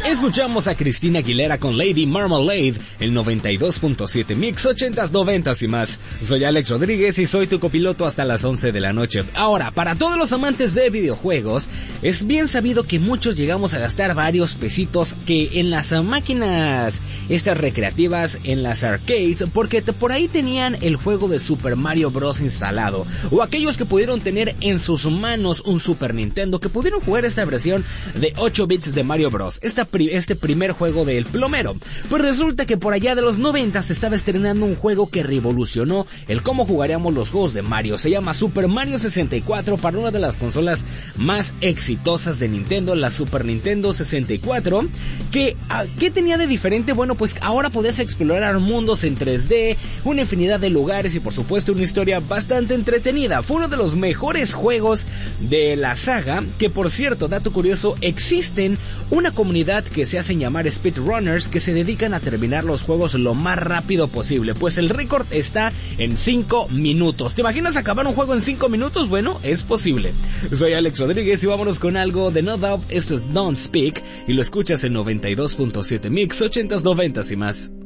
Escuchamos a Cristina Aguilera con Lady Marmalade, el 92.7 Mix 80s, 90s y más. Soy Alex Rodríguez y soy tu copiloto hasta las 11 de la noche. Ahora, para todos los amantes de videojuegos, es bien sabido que muchos llegamos a gastar varios pesitos que en las máquinas estas recreativas, en las arcades, porque por ahí tenían el juego de Super Mario Bros. Instalado, o aquellos que pudieron tener en sus manos un Super Nintendo, que pudieron jugar esta versión de 8 bits de Mario Bros. Este primer juego del plomero. Pues resulta que por allá de los 90 se estaba estrenando un juego que revolucionó el cómo jugaríamos los juegos de Mario. Se llama Super Mario 64 para una de las consolas más exitosas de Nintendo, la Super Nintendo 64. ¿Qué tenía de diferente? Bueno, pues ahora podías explorar mundos en 3D, una infinidad de lugares y por supuesto una historia bastante entretenida. Fue uno de los mejores juegos de la saga, que por cierto, dato curioso, existen una comunidad que se hacen llamar speedrunners, que se dedican a terminar los juegos lo más rápido posible, pues el récord está en 5 minutos. ¿Te imaginas acabar un juego en 5 minutos? Bueno, es posible. Soy Alex Rodríguez y vámonos con algo de No Doubt. Esto es Don't Speak y lo escuchas en 92.7 Mix 80s, 90s y más.